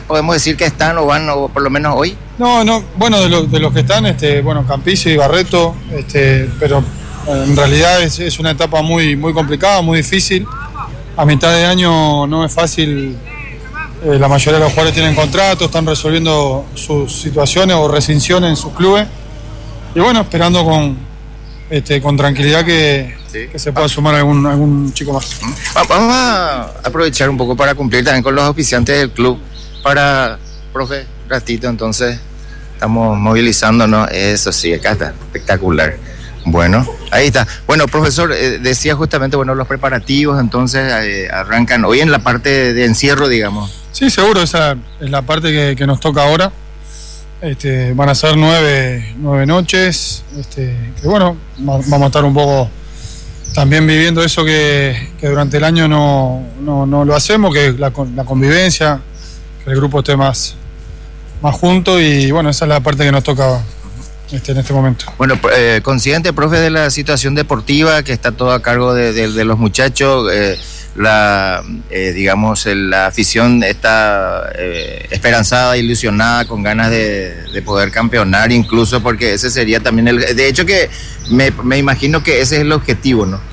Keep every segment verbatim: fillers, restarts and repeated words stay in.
podemos decir que están o van, o por lo menos hoy. No, no, bueno, de, lo, de los que están, este, bueno, Campisi y Barreto, este, pero en realidad es, es una etapa muy, muy complicada, muy difícil. A mitad de año no es fácil, eh, la mayoría de los jugadores tienen contratos, están resolviendo sus situaciones o rescinsiones en sus clubes. Y bueno, esperando con, este, con tranquilidad que, sí. que se pueda sumar algún, algún chico más. Vamos a aprovechar un poco para cumplir también con los auspiciantes del club. Para, profe, ratito, entonces estamos movilizándonos. Eso sí, acá está, espectacular. Bueno, ahí está. Bueno, profesor, eh, decía justamente, bueno, los preparativos entonces eh, arrancan hoy en la parte de, de encierro, digamos. Sí, seguro, esa es la parte que, que nos toca ahora. Este, van a ser nueve, nueve noches, este, que bueno, vamos a estar un poco también viviendo eso que, que durante el año no, no, no lo hacemos, que es la, la convivencia, que el grupo esté más, más junto, y bueno, esa es la parte que nos toca este, en este momento. Bueno, eh, consciente, profe, de la situación deportiva, que está todo a cargo de, de, de los muchachos, eh, la eh, digamos la afición está eh, esperanzada, ilusionada, con ganas de, de poder campeonar, incluso porque ese sería también el, de hecho que me, me imagino que ese es el objetivo, ¿no?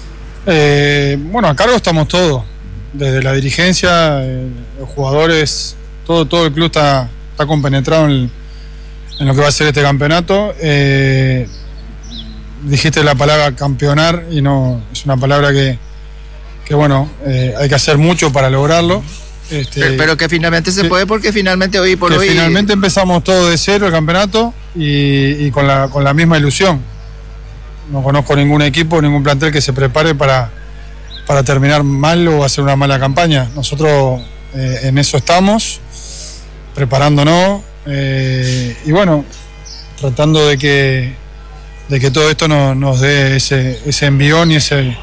Eh, bueno, a cargo estamos todos, desde la dirigencia, eh, los jugadores, todo, todo el club está, está compenetrado en, en lo que va a ser este campeonato. Eh, dijiste la palabra campeonar y no es una palabra que que bueno, eh, hay que hacer mucho para lograrlo. Este, pero, pero que finalmente se que, puede, porque finalmente hoy por que hoy... finalmente empezamos todo de cero el campeonato y, y con, la, con la misma ilusión. No conozco ningún equipo, ningún plantel que se prepare para, para terminar mal o hacer una mala campaña. Nosotros eh, en eso estamos, preparándonos eh, y bueno, tratando de que, de que todo esto no, nos dé ese, ese envión y ese...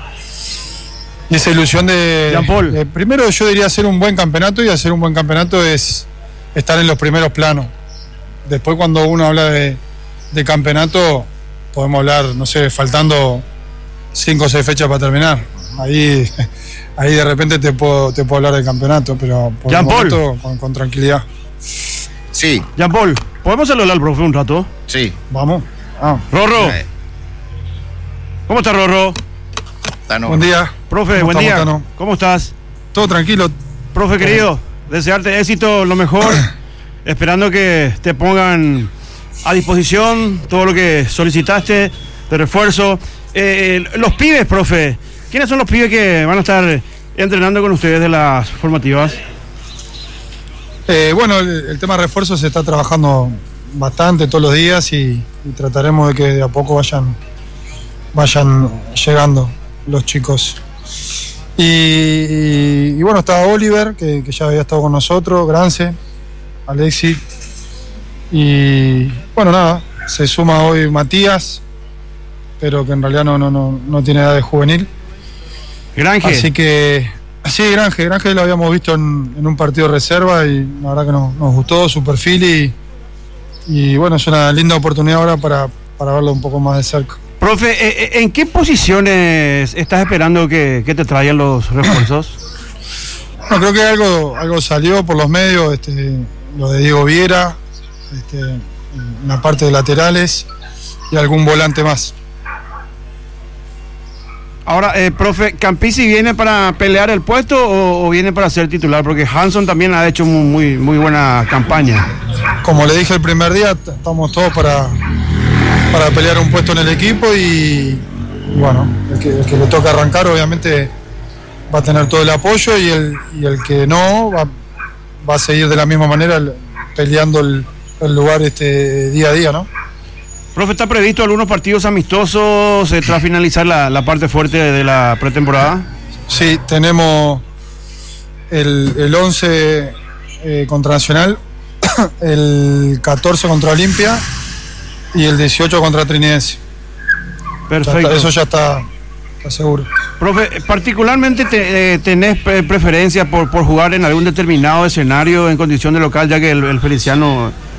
Y esa ilusión de, de... Primero yo diría hacer un buen campeonato, y hacer un buen campeonato es estar en los primeros planos. Después cuando uno habla de, de campeonato, podemos hablar, no sé, faltando cinco o seis fechas para terminar. Ahí, ahí de repente te puedo, te puedo hablar del campeonato, pero por el momento con, con tranquilidad. Sí. Jean Paul, ¿podemos hablar al profe un rato? Sí. Vamos. Ah. Rorro. ¿Cómo está Rorro? Tano. Buen día. Profe, buen día. Tano? ¿Cómo estás? Todo tranquilo. Profe querido, desearte éxito, lo mejor, esperando que te pongan a disposición todo lo que solicitaste de refuerzo. Eh, los pibes, profe, ¿quiénes son los pibes que van a estar entrenando con ustedes de las formativas? Eh, bueno, el, el tema de refuerzo se está trabajando bastante todos los días y, y trataremos de que de a poco vayan, vayan llegando los chicos. Y, y, y bueno, estaba Oliver, que, que ya había estado con nosotros, Grance, Alexi. Y bueno, nada, se suma hoy Matías, pero que en realidad no, no, no, no tiene edad de juvenil. Granje. Así que, sí, Granje, Granje lo habíamos visto en, en un partido de reserva y la verdad que nos, nos gustó su perfil y, y bueno, es una linda oportunidad ahora para, para verlo un poco más de cerca. Profe, ¿en qué posiciones estás esperando que, que te traigan los refuerzos? No, creo que algo, algo salió por los medios, este, lo de Diego Viera, este, en la parte de laterales y algún volante más. Ahora, eh, profe, ¿Campisi viene para pelear el puesto o, o viene para ser titular? Porque Hanson también ha hecho muy, muy, muy buena campaña. Como le dije el primer día, estamos todos para... para pelear un puesto en el equipo y, y bueno, el que, el que le toca arrancar obviamente va a tener todo el apoyo y el, y el que no va, va a seguir de la misma manera peleando el, el lugar este día a día, ¿no? Profe, ¿está previsto algunos partidos amistosos eh, tras finalizar la, la parte fuerte de la pretemporada? Sí, tenemos el, el once eh, contra Nacional, el catorce contra Olimpia y el dieciocho contra Trinidense. Perfecto. Ya está, eso ya está, está seguro. Profe, particularmente te, eh, tenés preferencia por, por jugar en algún determinado escenario en condición de local, ya que el, el Feliciano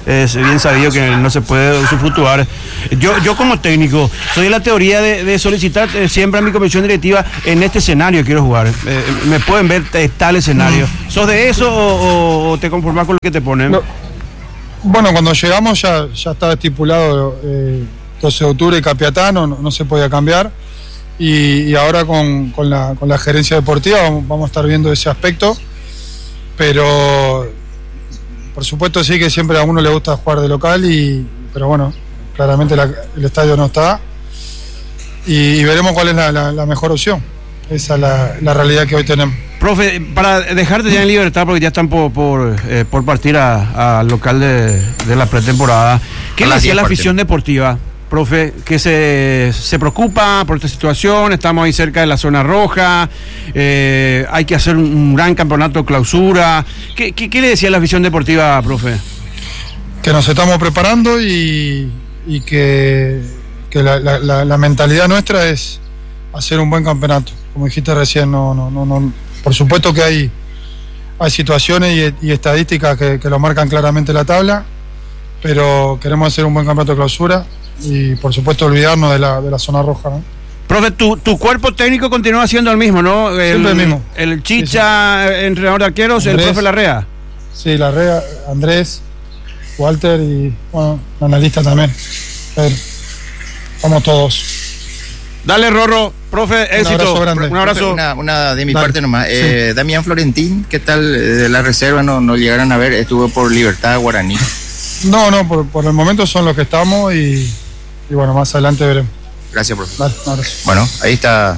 es bien sabido que no se puede usufructuar. Yo, yo como técnico, soy de la teoría de, de solicitar eh, siempre a mi comisión directiva, en este escenario quiero jugar. Eh, me pueden ver eh, tal escenario. ¿Sos de eso o, o te conformás con lo que te ponen? No. Bueno, cuando llegamos ya, ya estaba estipulado eh, doce de octubre y Capiatá, no, no se podía cambiar. Y, y ahora con, con, la, con la gerencia deportiva vamos, vamos a estar viendo ese aspecto. Pero por supuesto sí que siempre a uno le gusta jugar de local, y, pero bueno, claramente la, el estadio no está. Y, y veremos cuál es la, la, la mejor opción. Esa es la, la realidad que hoy tenemos. Profe, para dejarte ya en libertad, porque ya están por, por, eh, por partir al local de, de la pretemporada, ¿qué le decía la afición deportiva, profe, que se, se preocupa por esta situación? Estamos ahí cerca de la zona roja, eh, hay que hacer un, un gran campeonato clausura. ¿Qué, qué, qué le decía la afición deportiva, profe? Que nos estamos preparando y, y que, que la, la, la, la mentalidad nuestra es hacer un buen campeonato. Como dijiste recién, no, no, no, no. Por supuesto que hay, hay situaciones y, y estadísticas que, que lo marcan claramente la tabla, pero queremos hacer un buen campeonato de clausura y por supuesto olvidarnos de la, de la zona roja, ¿no? Profe, tu, tu cuerpo técnico continúa siendo el mismo, ¿no? El, Siempre el mismo. El Chicha, sí, sí. Entrenador de arqueros, Andrés, el profe Larrea. Sí, Larrea, Andrés, Walter y bueno, analista también. Pedro. Vamos todos. Dale, Rorro, profe, éxito. Un abrazo grande. Un abrazo. Una, una de mi Dale. parte nomás. Sí. Eh, Damián Florentín, ¿qué tal de la reserva? No, no llegaron a ver, estuvo por Libertad Guaraní. No, no, por, por el momento son los que estamos y, y bueno, más adelante veremos. Gracias, profe. Dale, un abrazo. Bueno, ahí está.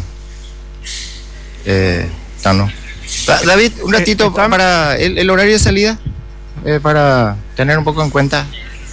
Eh, Tano. Da- David, un ratito ¿Están? para el, el horario de salida, eh, para tener un poco en cuenta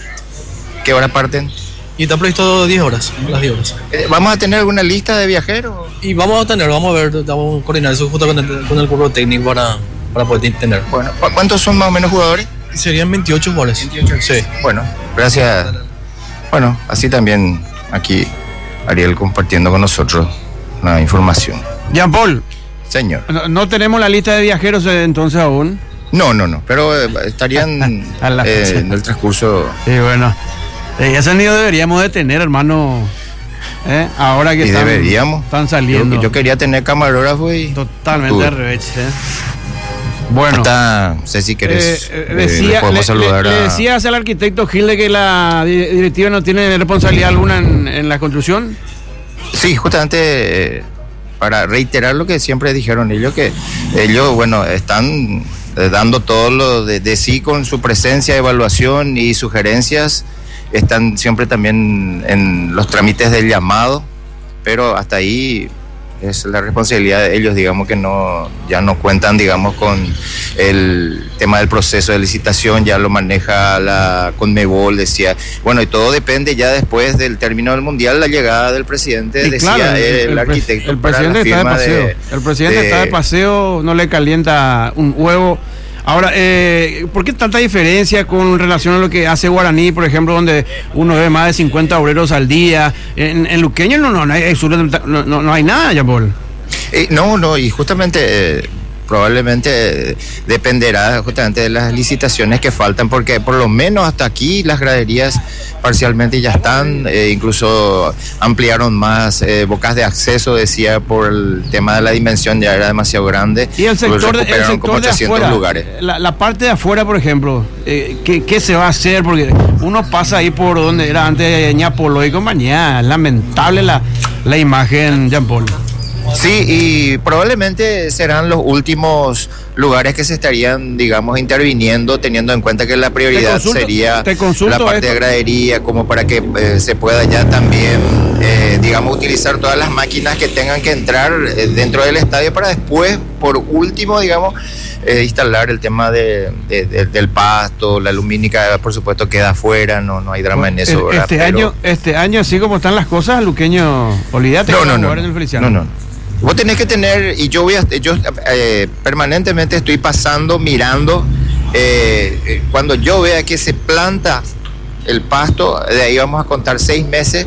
qué hora parten. Y está previsto diez horas, a las diez horas. Eh, ¿Vamos a tener alguna lista de viajeros? Y vamos a tener, vamos a ver, vamos a coordinar eso justo con el, con el cuerpo técnico para, para poder tener. Bueno, ¿cu- ¿cuántos son más o menos jugadores? Serían veintiocho jugadores. Sí. Bueno, gracias. Bueno, así también aquí Ariel compartiendo con nosotros la información. Jean Paul, Señor. no, no tenemos la lista de viajeros eh, entonces aún. No, no, no, pero eh, estarían A la eh, fecha. en el transcurso. Sí, bueno. Eh, ese nido deberíamos de tener, hermano. ¿Eh? Ahora que Y están, deberíamos. están saliendo. Yo, yo quería tener camarógrafo y. Totalmente tuve. al revés. ¿eh? Bueno. Hasta, no sé si querés. Eh, eh, decía, le podemos le, saludar le- le a. decías al arquitecto Gilde que la di- directiva no tiene responsabilidad alguna en, en la construcción. Sí, justamente eh, para reiterar lo que siempre dijeron ellos, que ellos, bueno, están eh, dando todo lo de, de sí con su presencia, evaluación y sugerencias. Están siempre también en los trámites del llamado, pero hasta ahí es la responsabilidad de ellos, digamos que no, ya no cuentan, digamos, con el tema del proceso de licitación, ya lo maneja la Conmebol, decía, bueno, y todo depende ya después del término del Mundial, la llegada del presidente, Y decía claro, el, el pre- arquitecto. el para presidente la está de firma paseo. de- el presidente de- está de paseo, no le calienta un huevo. Ahora, eh, ¿por qué tanta diferencia con relación a lo que hace Guaraní, por ejemplo, donde uno ve más de cincuenta obreros al día? En, en Luqueño no, no, no, hay, no, no, no hay nada, Jean Paul. Eh, no, no, y justamente eh, probablemente eh, dependerá justamente de las licitaciones que faltan, porque por lo menos hasta aquí las graderías parcialmente ya están, eh, incluso ampliaron más eh, bocas de acceso, decía, por el tema de la dimensión, ya era demasiado grande. Y el sector, Pues de, el recuperaron como sector de ochocientos afuera, lugares. la, la parte de afuera, por ejemplo, eh, ¿qué, ¿qué se va a hacer? Porque uno pasa ahí por donde era antes Ñapolo y compañía, lamentable la, la imagen, Jean Paul. Sí, y probablemente serán los últimos lugares que se estarían, digamos, interviniendo, teniendo en cuenta que la prioridad Te consulto- sería te consulto la parte esto. de gradería, como para que eh, se pueda ya también, eh, digamos, utilizar todas las máquinas que tengan que entrar eh, dentro del estadio para después, por último, digamos, eh, instalar el tema de, de- de- del pasto, la lumínica, por supuesto, queda afuera, no, no hay drama en eso, ¿verdad? Este Pero- año, este año, así como están las cosas, Luqueño, olvídate No, que va no, a no, jugar en el Feliciano. no, no. Vos tenés que tener, y yo voy a, yo eh, permanentemente estoy pasando, mirando, eh, eh, cuando yo vea que se planta el pasto, de ahí vamos a contar seis meses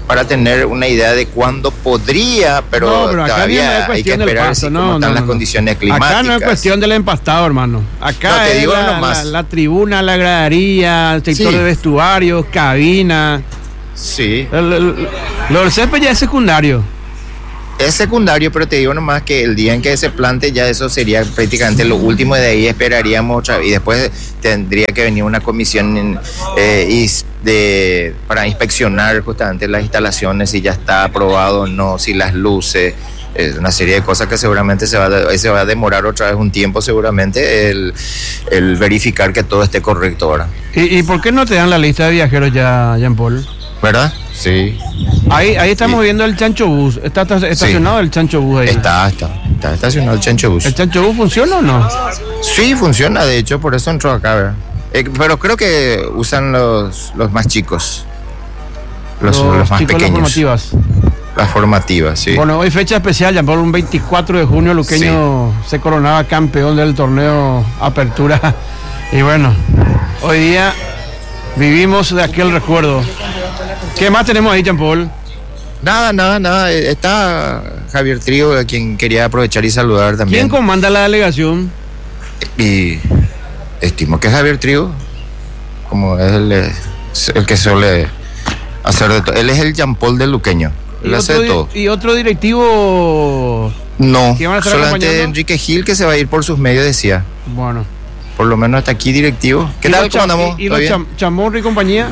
para tener una idea de cuándo podría, pero, No, pero acá todavía viene la hay que cuestión del esperar paso, si no, cómo están no, las no. condiciones climáticas. Acá no es cuestión del empastado, hermano. Acá No, te es digo la, nomás. la- la tribuna, la gradería, el sector Sí. de vestuarios, cabina. Sí, El- el- lo del césped ya es secundario. es secundario, pero te digo nomás que el día en que se plante ya eso sería prácticamente lo último, y de ahí esperaríamos otra y después tendría que venir una comisión eh, is- de, para inspeccionar justamente las instalaciones, si ya está aprobado o no, si las luces, eh, una serie de cosas que seguramente se va, a- se va a demorar otra vez un tiempo seguramente el, el verificar que todo esté correcto ahora, ¿Y, y por qué no te dan la lista de viajeros ya, Jean Paul? ¿verdad? Sí, Ahí, ahí estamos Sí. viendo el Chancho Bus. ¿Está esta- estacionado el Chancho Bus ahí? está, está, está estacionado el Chancho Bus. ¿El Chancho Bus funciona o no? Sí, funciona, de hecho, por eso entró acá, ¿verdad? Eh, pero creo que usan los, los más chicos. Los, los más chicos, las pequeños. formativas. Las formativas, sí. Bueno, hoy fecha especial, Jean Paul, un veinticuatro de junio, Luqueño se coronaba campeón del torneo Apertura. Y bueno, hoy día vivimos de aquel recuerdo. ¿Qué más tenemos ahí, Jean Paul? Nada, nada, nada. eh, Está Javier Trigo, a quien quería aprovechar y saludar también. ¿Quién comanda la delegación? Y estimo que es Javier Trigo, como es el, eh, el que suele hacer de todo. Él es el Jean Paul del Luqueño. Él ¿Y hace otro, de di- todo. y otro directivo? No, ¿Quién van a estar solamente acompañando? Enrique Gil, que se va a ir por sus medios, decía. Bueno. Por lo menos hasta aquí directivo. ¿Qué ¿Y tal? los ¿Cómo Cham- andamos? ¿Y, y ¿Todo los bien? Cham- Chamorro y compañía?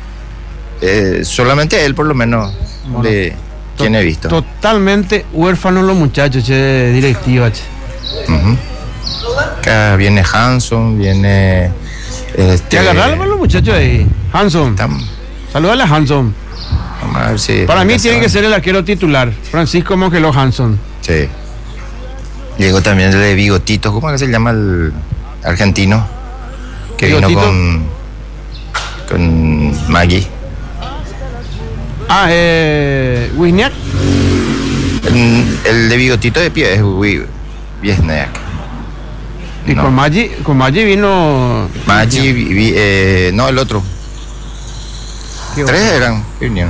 Eh, solamente él, por lo menos, Bueno, de quien he visto. Totalmente huérfanos los muchachos, che, directiva, che. Ujú. Acá viene Hanson, viene. Este, ¿Te agarraron con los muchachos ahí? Hanson. tam- Saludale a Hanson. Vamos a ver si. Para mí ya tiene saben. que ser el arquero titular, Francisco Mongeló Hanson. Sí. Llegó también el de Bigotito, ¿cómo es que se llama el argentino? Que vino ¿Bigotito? con. con Maggie. Ah, eh. Wisniak. El, el de Bigotito de pie es Wi- Wiesniak. Y No. con Maggi, con Maggi vino. Maggi, vi- vi- eh, no, el otro. ¿Qué Tres otro? eran que vinieron.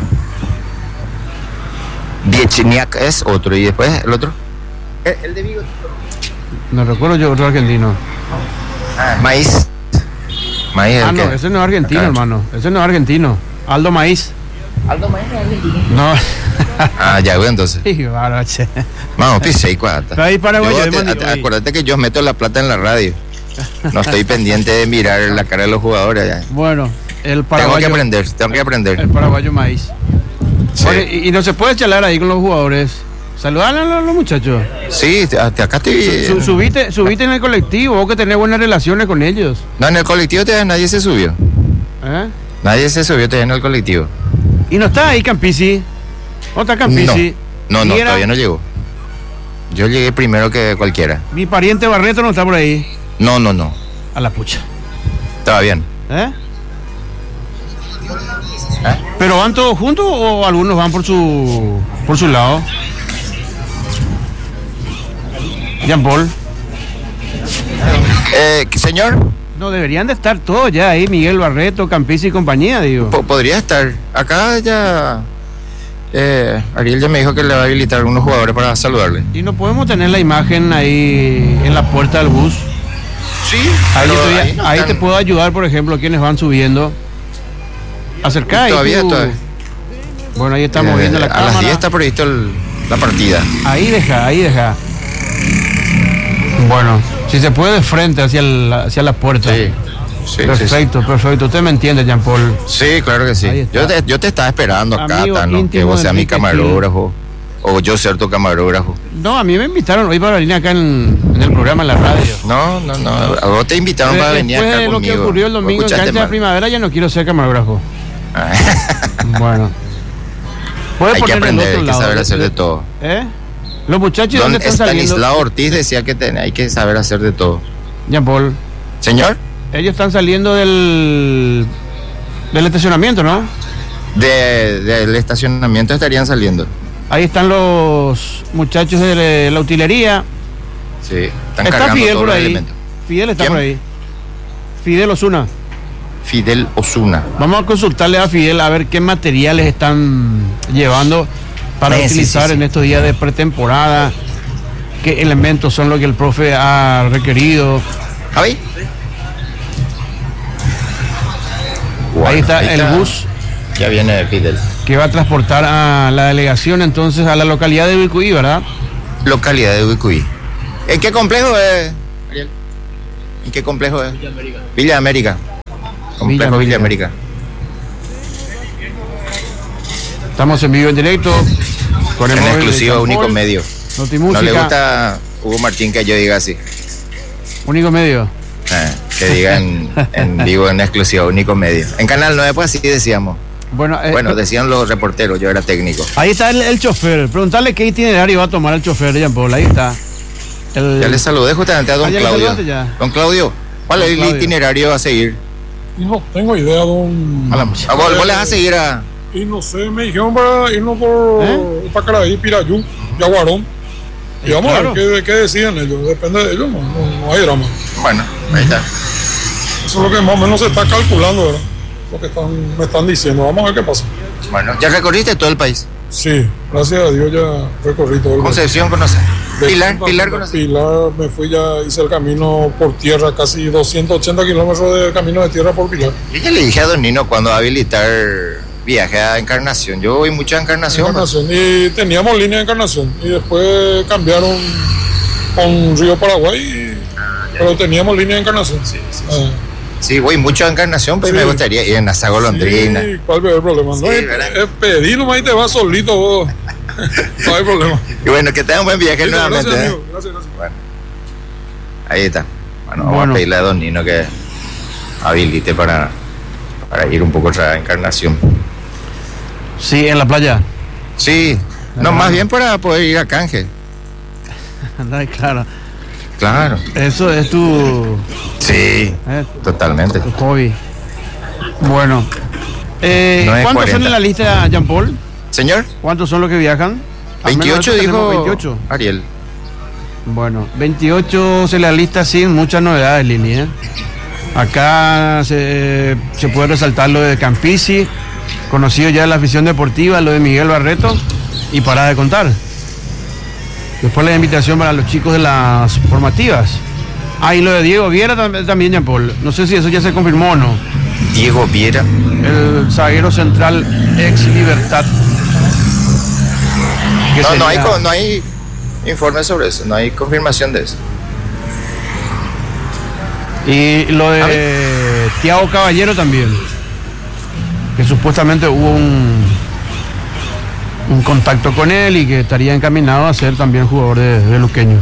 Wiechniak es otro, y después el otro. El, el de Bigotito. No recuerdo yo otro argentino. Maíz. Maíz es Ah, el no, que- ese no es argentino, acá. hermano. Ese no es argentino. Aldo Maíz. Aldo Maíz es argentino. No. Ah, ya, güey, entonces. Sí, bárbaro, che. Vamos, pise y cuata. Pero ahí paraguayo, Yo de te- Mandi- te- oye. acuérdate que yo meto la plata en la radio. No estoy pendiente de mirar la cara de los jugadores. Ya. Bueno, el Tengo paraguayo. que aprender, tengo que aprender. El paraguayo Maíz. Sí, Oye, y, y no se puede charlar ahí con los jugadores. Saludar a los, los muchachos. sí, hasta acá estoy. Su- subite, subite en el colectivo, vos que tenés buenas relaciones con ellos. No, en el colectivo todavía nadie se subió. ¿Eh? Nadie se subió todavía en el colectivo. Y no está ahí Campisi. ¿No está Campisi? No, no, Y era- todavía no llegó. Yo llegué primero que cualquiera. Mi pariente Barreto no está por ahí. No, no, no. A la pucha. Estaba bien. ¿Eh? ¿Pero van todos juntos o algunos van por su por su lado? Jean Paul. Eh, señor, No, deberían de estar todos ya ahí, Miguel Barreto, Campisi y compañía, digo. po- podría estar. Acá ya. Eh, Ariel ya me dijo que le va a habilitar a algunos jugadores para saludarle. Y no podemos tener la imagen ahí en la puerta del bus. Sí, Ahí, pero yo te, voy a- no ahí están- te puedo ayudar, por ejemplo, quienes van subiendo. Acercá ahí Todavía, tu- todavía. Bueno, ahí estamos Eh, viendo la a cámara. las diez está previsto el- la partida. Ahí deja, ahí deja. Bueno, si se puede de frente hacia, el- hacia la puerta. Sí, sí, sí, Perfecto, perfecto. Usted me entiende, Jean Paul. sí, claro que Ahí sí. está. Yo te, yo te estaba esperando acá, Amigo Tano, que íntimo vos de seas mi Enrique camarógrafo. O yo ser tu camarógrafo. No, a mí me invitaron hoy para venir acá en, en el programa en la radio. No, no, no. A vos te invitaron para venir Después acá de lo conmigo. que ocurrió el domingo en Escuchaste cancha de mal. primavera, ya no quiero ser camarógrafo. Bueno. Puedes Hay que poner el aprender, otro hay que lado. saber hacer de todo. ¿Eh? Los muchachos, Don ¿dónde están saliendo? Estanislao Ortiz decía que ten- hay que saber hacer de todo. Jean Paul, Señor, ellos están saliendo del, del estacionamiento, ¿no? de- del estacionamiento estarían saliendo. Ahí están los muchachos de la utilería. Sí, están Está cargando Fidel todos por los ahí. elementos. Fidel está ¿Quién? por ahí. Fidel Osuna. Fidel Osuna. Vamos a consultarle a Fidel a ver qué materiales están llevando para Sí, sí, utilizar sí, sí. en estos días de pretemporada, qué elementos son los que el profe ha requerido. ¿Javi? Ahí está Bueno, el bus Ya viene Fidel. que va a transportar a la delegación entonces a la localidad de Ubicuí, ¿verdad? Localidad de Ubicuí. ¿En qué complejo es, Ariel? ¿En qué complejo es? Villa América. Villa América. Complejo Villa América. Estamos en vivo en directo con el En móvil de exclusiva, Jean único Paul, medio. Notimúsica, No le gusta a Hugo Martín que yo diga así. único medio. Eh, que diga en, en vivo, en exclusiva, único medio. En Canal nueve, pues así decíamos. Bueno, eh, Bueno, decían los reporteros, yo era técnico. ahí está el, el chofer. Preguntarle qué itinerario va a tomar el chofer de Jean Paul. Ahí está. El- Ya le saludé justamente a don Ah, ya le Claudio. saludaste ya. Don Claudio, ¿cuál Don es el Claudio. itinerario a seguir? No tengo idea, don. A la- a vos, vos le vas a seguir a... Y no sé, me dijeron para irnos por ¿Eh? Pacaraí, Pirayú, Yaguarón. Y vamos claro. a ver qué, qué deciden ellos. Depende de ellos, no, no, no hay drama. Bueno, ahí está. Eso es lo que más o menos se está calculando, ¿verdad? Lo que están, me están diciendo. Vamos a ver qué pasa. Bueno, ya recorriste todo el país. Sí, gracias a Dios ya recorrí todo el país. Concepción conoce. De Pilar, Punta Pilar Punta conoce. Pilar, me fui ya, hice el camino por tierra, casi doscientos ochenta kilómetros de camino de tierra por Pilar. Yo ya le dije a don Nino cuando va a habilitar viaje a Encarnación. Yo voy mucho a Encarnación. Encarnación. Y teníamos línea de Encarnación. Y después cambiaron con Río Paraguay. y- pero teníamos línea de Encarnación. Sí, sí, pues. Sí, voy mucho a Encarnación, pero Sí. me gustaría ir en Asa Golondrina. Sí, ¿cuál es el problema? Sí, no es, ¿verdad? es pedir nomás y te vas solito vos. No hay problema. Y bueno, que tengan buen viaje Listo, nuevamente. gracias, ¿eh? amigo. Gracias, gracias. Bueno, ahí está. Bueno, vamos Bueno. a pedirle a don Nino que habilite para, para ir un poco a Encarnación. Sí, en la playa. Sí, no, Ah. más bien para poder ir a Canje. Anda, claro. Claro. Eso es tu, Sí, eh, totalmente. tu hobby. Bueno. Eh, No es ¿Cuántos cuarenta. son en la lista, Jean Paul? Señor, ¿Cuántos son los que viajan? Al menos veintiocho nosotros tenemos dijo veintiocho. Ariel. Bueno, veintiocho se la lista sin muchas novedades, Lili. ¿eh? Acá se, se puede resaltar lo de Campisi, conocido ya de la afición deportiva, lo de Miguel Barreto, y para de contar. Después la invitación para los chicos de las formativas. Ah, y lo de Diego Viera tam- también, Jean Paul. No sé si eso ya se confirmó o no. Diego Viera. El zaguero central ex Libertad. Que No, no hay, sería- co- no hay informe sobre eso, no hay confirmación de eso. Y lo de Tiago Caballero también. Que supuestamente hubo un, un contacto con él y que estaría encaminado a ser también jugador de, de Luqueño.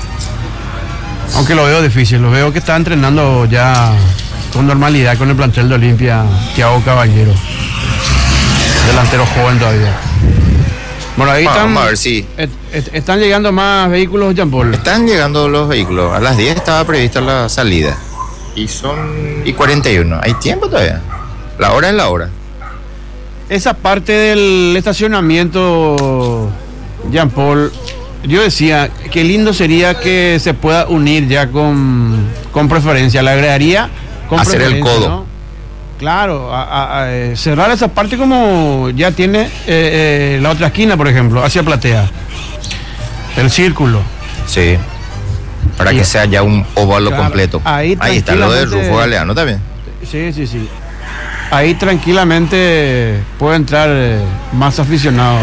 Aunque lo veo difícil, lo veo que está entrenando ya con normalidad con el plantel de Olimpia, Tiago Caballero. Delantero joven todavía. Bueno, ahí Vamos, están, vamos a ver si et- et- están llegando más vehículos, Jean Paul. están llegando los vehículos. A las diez estaba prevista la salida. Y son y cuarenta y uno. Hay tiempo todavía. La hora es la hora. Esa parte del estacionamiento, Jean Paul, yo decía, qué lindo sería que se pueda unir ya con, con preferencia. Le agregaría con Hacer el preferencia, codo. ¿no? Claro, a- a- a, eh, cerrar esa parte como ya tiene eh, eh, la otra esquina, por ejemplo, hacia Platea. El círculo. Sí. Para Y- que sea ya un óvalo Claro, completo. ahí está lo de tranquilamente- Rufo Galeano también. Sí, sí, sí. Ahí tranquilamente puede entrar eh, más aficionados.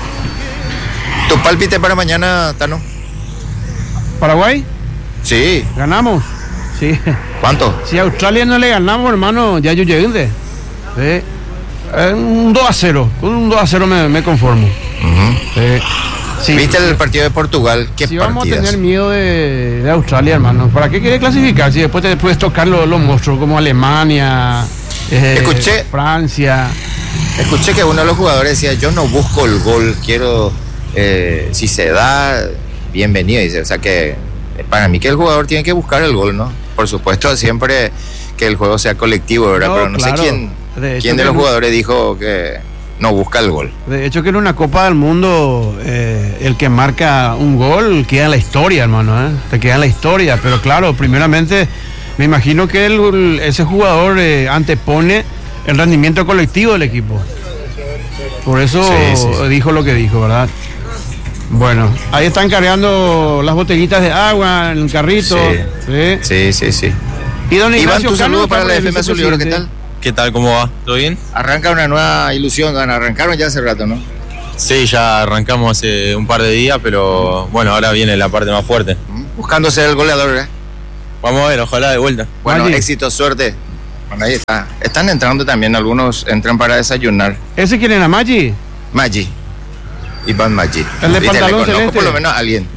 ¿Tu pálpite para mañana, Tano? ¿Paraguay? Sí. ¿Ganamos? Sí. ¿Cuánto? Si a Australia no le ganamos, hermano, ya yo llegué. Sí. Eh, un dos a cero. Con un dos a cero me, me conformo. Ujú. Sí. Sí. ¿Viste el partido de Portugal? ¿Qué Si vamos a partidas? tener miedo de, de Australia, hermano, ¿para qué quiere clasificar? Si después te puedes tocar los, los monstruos como Alemania, eh, Escuché- Francia. Escuché que uno de los jugadores decía, yo no busco el gol, quiero, eh, si se da, bienvenido. Dice, o sea que eh, para mí que el jugador tiene que buscar el gol, ¿no? Por supuesto, siempre que el juego sea colectivo, ¿verdad? No, Pero no claro. sé quién, De hecho quién de que los no- jugadores dijo que no busca el gol. De hecho, que en una Copa del Mundo, eh, el que marca un gol queda en la historia, hermano. ¿eh? Te queda en la historia. Pero claro, primeramente Me imagino que el, ese jugador eh, antepone el rendimiento colectivo del equipo. Por eso Sí, sí, sí. dijo lo que dijo, ¿verdad? Bueno, ahí están cargando las botellitas de agua en el carrito. Sí. ¿sí? Sí, sí, sí. Y don Iván, Ignacio tu Cano saludo está para por la el F M Azul y Oro, ¿qué tal? ¿Qué tal? ¿Cómo va? ¿Todo bien? Arranca una nueva ilusión, Dan. Arrancaron ya hace rato, ¿no? Sí, ya arrancamos hace un par de días, pero bueno, ahora viene la parte más fuerte. Buscando ser el goleador, ¿verdad? Vamos a ver, ojalá de vuelta. Bueno, Maggi. éxito, suerte. Bueno, ahí está. Están entrando también, algunos entran para desayunar. ¿Ese quién era, Maggi? Maggi. Iván Maggi. El de Viste, le pantalón conozco celeste. por lo menos a alguien.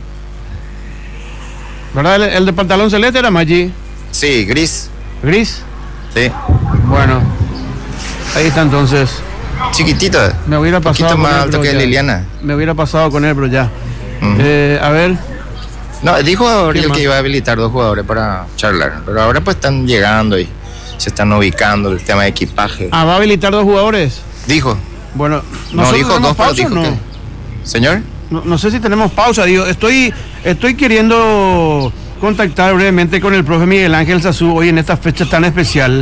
¿Verdad? El, el de pantalón celeste era Maggi. Sí, gris. Gris. Sí. Bueno, ahí está entonces. Chiquitito. Me hubiera Un pasado poquito con más él, alto pero que ya. Liliana. Me hubiera pasado con él, pero ya. Ujú. Eh, a ver, No, dijo Gabriel más? que iba a habilitar dos jugadores para charlar. Pero ahora pues están llegando y se están ubicando el tema de equipaje. ah, ¿va a habilitar dos jugadores? Dijo. Bueno, No, ¿nosotros dijo tenemos dos, pero pausa dijo o no? que... Señor. No, no sé si tenemos pausa, digo, estoy, estoy queriendo contactar brevemente con el profe Miguel Ángel Sazú hoy en esta fecha tan especial,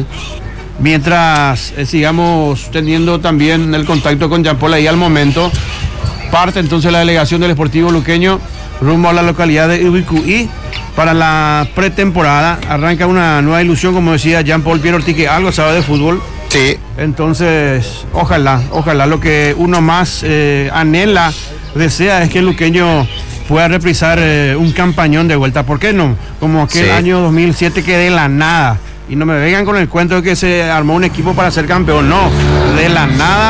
mientras eh, sigamos teniendo también el contacto con Jean Paul ahí al momento. Parte entonces la delegación del Sportivo Luqueño rumbo a la localidad de Ubicuí para la pretemporada. Arranca una nueva ilusión, como decía Jean Paul Pierre Ortiz, que algo sabe de fútbol. Sí. Entonces, ojalá, ojalá lo que uno más eh, anhela, desea es que el luqueño pueda reprisar eh, un campañón de vuelta. ¿Por qué no? Como aquel Sí. año dos mil siete que de la nada. Y no me vengan con el cuento de que se armó un equipo para ser campeón. No, de la nada,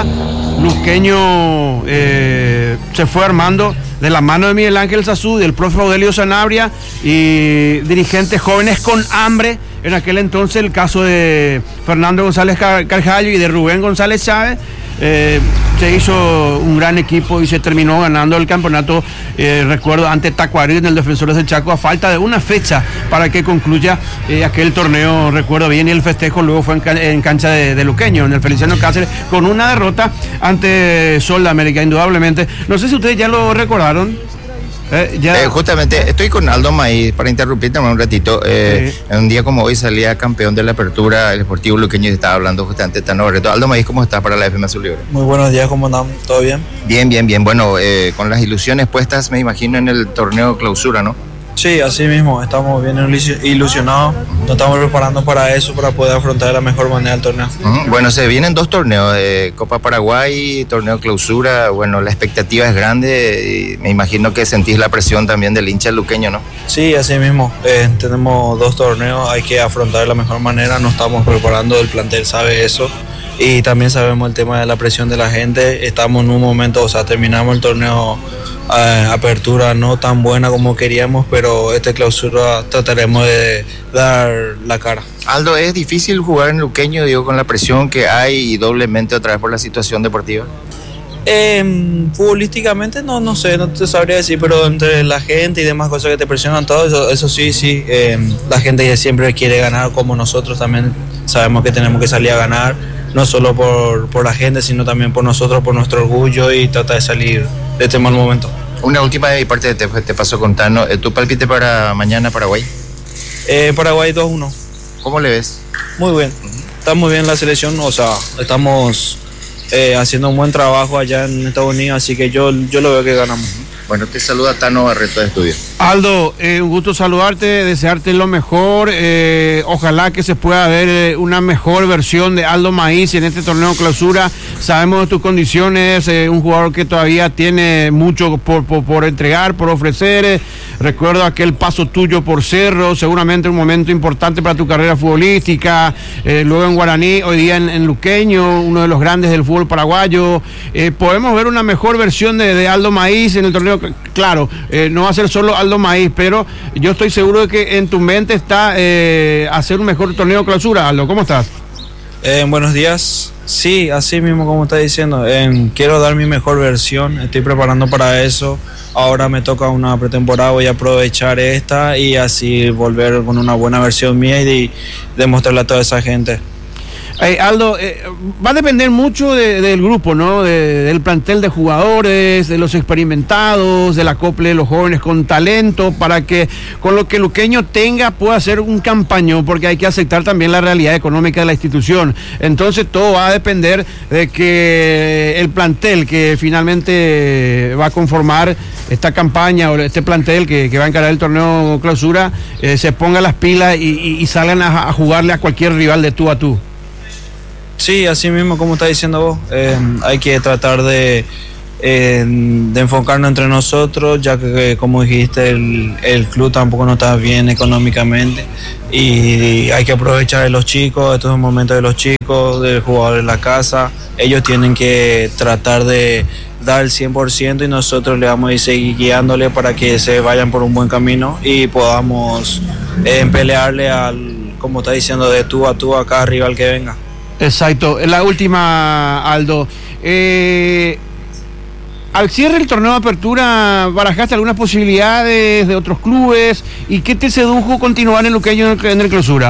Luqueño eh, se fue armando de la mano de Miguel Ángel Sazú, del profe Audelio Sanabria y dirigentes jóvenes con hambre. En aquel entonces el caso de Fernando González Car- Carjallo y de Rubén González Chávez. Eh, se hizo un gran equipo y se terminó ganando el campeonato, eh, recuerdo, ante Tacuarí en el Defensores del Chaco, a falta de una fecha para que concluya eh, aquel torneo, recuerdo bien, y el festejo luego fue en, can- en cancha de, de Luqueño, en el Feliciano Cáceres, con una derrota ante Sol de América, indudablemente. No sé si ustedes ya lo recordaron. Eh, ya... Eh, justamente estoy con Aldo Maíz para interrumpirte un ratito. Eh, Sí. En un día como hoy salía campeón de la apertura el Sportivo Luqueño y estaba hablando justamente de Tano Barreto. Aldo Maíz, ¿cómo estás para la F M Azul y Oro? Muy buenos días, ¿cómo andamos? ¿Todo bien? Bien, bien, bien. Bueno, eh, con las ilusiones puestas, me imagino, en el torneo clausura, ¿no? Sí, así mismo, estamos bien ilusi- ilusionados, nos estamos preparando para eso, para poder afrontar de la mejor manera el torneo. Ujú. Bueno, se vienen dos torneos, eh, Copa Paraguay, torneo clausura. Bueno, la expectativa es grande y me imagino que sentís la presión también del hincha luqueño, ¿no? Sí, así mismo, eh, tenemos dos torneos, hay que afrontar de la mejor manera, nos estamos preparando, el plantel sabe eso. Y también sabemos el tema de la presión de la gente. Estamos en un momento, o sea, terminamos el torneo eh, apertura no tan buena como queríamos, pero este clausura trataremos de dar la cara. Aldo, ¿es difícil jugar en luqueño, digo, con la presión que hay y doblemente otra vez por la situación deportiva? Eh, futbolísticamente no, no sé, no te sabría decir, pero entre la gente y demás cosas que te presionan todo, eso, eso sí, sí, eh, la gente siempre quiere ganar, como nosotros también sabemos que tenemos que salir a ganar, no solo por, por la gente, sino también por nosotros, por nuestro orgullo y tratar de salir de este mal momento. Una última de mi parte, te, te paso con Tano. Eh, ¿Tu palpite para mañana Paraguay? Eh, Paraguay dos uno. ¿Cómo le ves? Muy bien, está muy bien la selección, o sea, estamos eh, haciendo un buen trabajo allá en Estados Unidos, así que yo, yo lo veo que ganamos. Bueno, te saluda Tano Barreto de Estudio. Aldo, eh, un gusto saludarte, desearte lo mejor. Eh, ojalá que se pueda ver eh, una mejor versión de Aldo Maíz en este torneo clausura. Sabemos de tus condiciones, eh, un jugador que todavía tiene mucho por, por, por entregar, por ofrecer. Eh, recuerdo aquel paso tuyo por Cerro, seguramente un momento importante para tu carrera futbolística. Eh, luego en Guaraní, hoy día en, en Luqueño, uno de los grandes del fútbol paraguayo. Eh, podemos ver una mejor versión de, de Aldo Maíz en el torneo. Claro, eh, no va a ser solo Aldo Maíz, pero yo estoy seguro de que en tu mente está eh, hacer un mejor torneo clausura. Aldo, ¿cómo estás? Eh, buenos días. Sí, así mismo como está diciendo. Eh, quiero dar mi mejor versión. Estoy preparando para eso. Ahora me toca una pretemporada. Voy a aprovechar esta y así volver con una buena versión mía y de, demostrarle a toda esa gente. Eh, Aldo, eh, va a depender mucho de, del grupo, ¿no? De, del plantel de jugadores, de los experimentados, del acople de los jóvenes con talento, para que con lo que Luqueño tenga pueda hacer un campañón, porque hay que aceptar también la realidad económica de la institución. Entonces todo va a depender de que el plantel que finalmente va a conformar esta campaña o este plantel que, que va a encarar el torneo clausura eh, se ponga las pilas y, y, y salgan a, a jugarle a cualquier rival de tú a tú. Sí, así mismo como está diciendo vos, eh, hay que tratar de, eh, de enfocarnos entre nosotros, ya que como dijiste el, el club tampoco no está bien económicamente y hay que aprovechar de los chicos, estos momentos de los chicos, del jugador en la casa. Ellos tienen que tratar de dar el cien por ciento y nosotros le vamos a ir seguir guiándole para que se vayan por un buen camino y podamos eh, pelearle al, como está diciendo, de tú a tú a cada rival que venga. Exacto. La última, Aldo. Eh, al cierre del torneo de apertura, ¿barajaste algunas posibilidades de otros clubes? ¿Y qué te sedujo continuar en Luqueño en el, en el clausura?